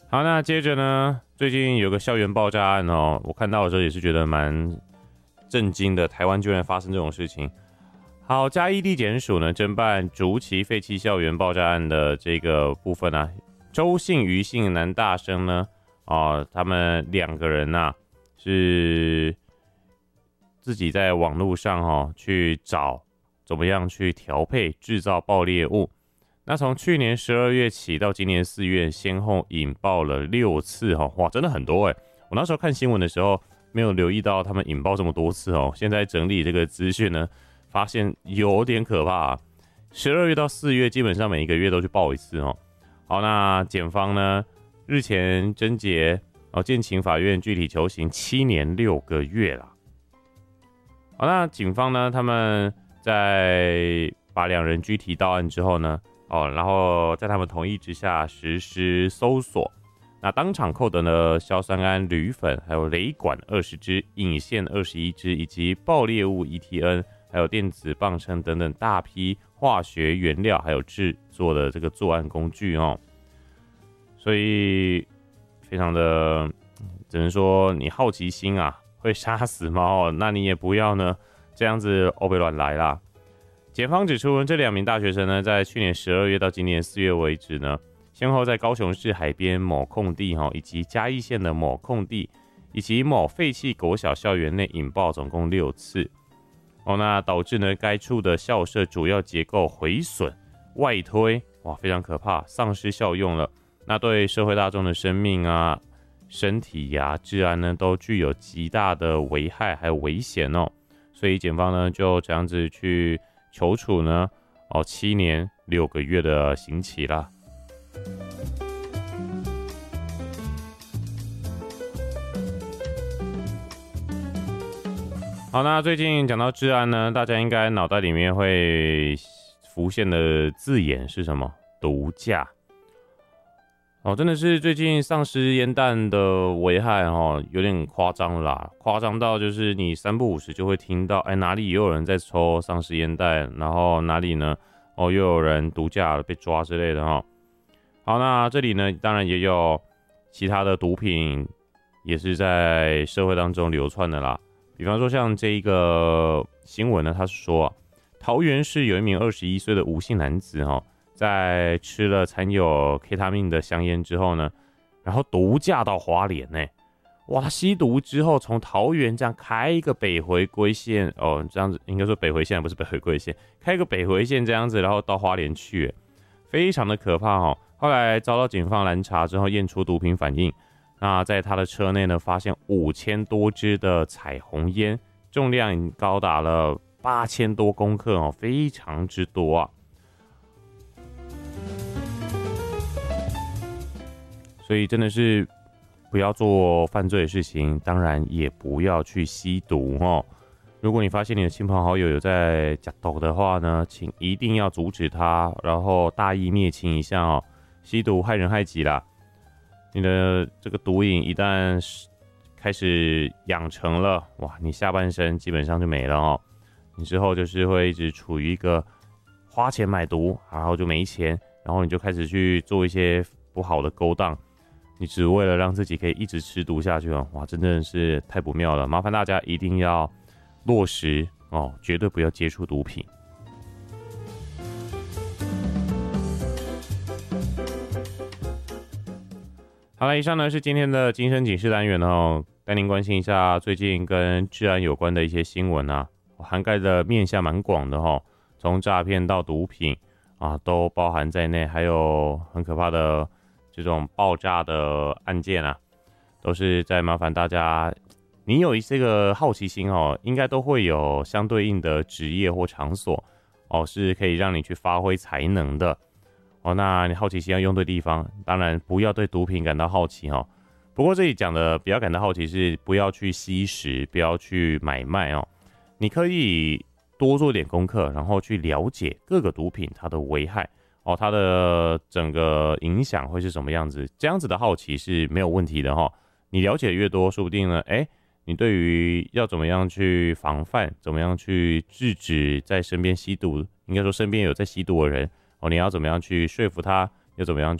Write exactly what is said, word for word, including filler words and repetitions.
好，那接着呢，最近有个校园爆炸案哦，我看到的时候也是觉得蛮震惊的，台湾居然发生这种事情。好，嘉义地检署呢侦办竹崎废弃校园爆炸案的这个部分啊，周姓、余姓男大生呢，哦，他们两个人呐、啊、是自己在网络上哦去找怎么样去调配制造爆裂物。那从去年十二月起到今年四月，先后引爆了六次哦，哇，真的很多哎！我那时候看新闻的时候没有留意到他们引爆这么多次哦，现在整理这个资讯呢。发现有点可怕啊！十二月到四月，基本上每一个月都去报一次哦。好，那检方呢日前侦结，哦，建请法院具体求刑七年六个月啦。好，那警方呢，他们在把两人拘提到案之后呢，哦，然后在他们同意之下实施搜索，那当场扣得了硝酸铵、铝粉，还有雷管二十支、引线二十一支，以及爆裂物 E T N。还有电子磅秤等等大批化学原料，还有制作的这个作案工具哦，所以非常的，只能说你好奇心啊会杀死猫哦，那你也不要呢这样子欧北乱来啦。检方指出，这两名大学生呢，在去年十二月到今年四月为止呢，先后在高雄市海边某空地哈，以及嘉义县的某空地，以及某废弃国小校园内引爆总共六次。哦，那导致呢该处的校舍主要结构毁损、外推，哇，非常可怕，丧失效用了。那对社会大众的生命啊、身体呀、啊、治安呢，都具有极大的危害还有危险哦。所以检方呢就这样子去求处呢，哦，七年六个月的刑期啦。好，那最近讲到治安呢，大家应该脑袋里面会浮现的字眼是什么？毒驾。哦，真的是最近丧尸烟弹的危害哦，有点夸张啦，夸张到就是你三不五时就会听到，哎，哪里又有人在抽丧尸烟弹，然后哪里呢，哦，又有人毒驾了被抓之类的哈。好，那这里呢，当然也有其他的毒品，也是在社会当中流窜的啦。比方说像这一个新闻呢，他是说桃园市有一名二十一岁的吴姓男子哦，在吃了含有 K 他命的香烟之后呢，然后毒驾到花莲呢，哇，他吸毒之后从桃园这样开一个北回归线哦，这样子应该说北回线不是北回归线，开一个北回线这样子，然后到花莲去，非常的可怕哦。后来遭到警方拦查之后，验出毒品反应。那在他的车内呢，发现五千多支的彩虹烟，重量高达了八千多公克哦，非常之多啊。所以真的是不要做犯罪的事情，当然也不要去吸毒哦。如果你发现你的亲朋好友有在吸毒的话呢，请一定要阻止他，然后大义灭亲一下哦。吸毒害人害己啦。你的这个毒瘾一旦开始养成了，哇，你下半身基本上就没了哦。你之后就是会一直处于一个花钱买毒，然后就没钱，然后你就开始去做一些不好的勾当，你只为了让自己可以一直吃毒下去哦，哇，真的是太不妙了。麻烦大家一定要落实哦，绝对不要接触毒品。好了，以上呢是今天的精神警示单元哦，带您关心一下最近跟治安有关的一些新闻啊，涵盖的面向蛮广的哦，从诈骗到毒品啊都包含在内，还有很可怕的这种爆炸的案件啊，都是在麻烦大家，你有这个好奇心哦，应该都会有相对应的职业或场所哦，是可以让你去发挥才能的。哦，那你好奇心要用对地方，当然不要对毒品感到好奇哦。不过这里讲的不要感到好奇是不要去吸食，不要去买卖哦。你可以多做点功课，然后去了解各个毒品它的危害哦，它的整个影响会是什么样子。这样子的好奇是没有问题的哈、哦。你了解越多，说不定呢，哎，你对于要怎么样去防范，怎么样去制止在身边吸毒，应该说身边有在吸毒的人。哦，你要怎么样去说服他？要怎么样